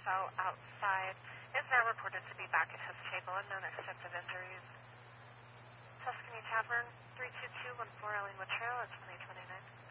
fell outside. Is now reported to be back at his table and no extensive injuries. Tuscany Tavern, 32214 Ellingwood Trail, it's 2029.